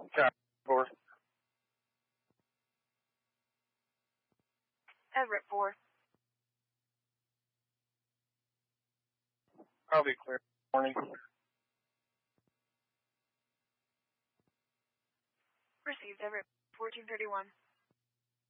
Got 4. Everett 4. Probably clear morning. Received Everett 1431.